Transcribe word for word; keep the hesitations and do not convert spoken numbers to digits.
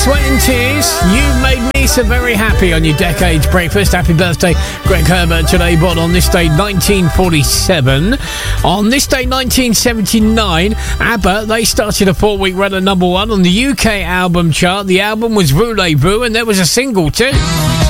Sweat and Tears, You Made Me So Very Happy on your Decades Breakfast. Happy birthday, Greg Herbert, today, born on this day, nineteen forty-seven. On this day, nineteen seventy-nine, ABBA, they started a four-week run at number one on the U K album chart. The album was Voulez-Vous, and there was a single too.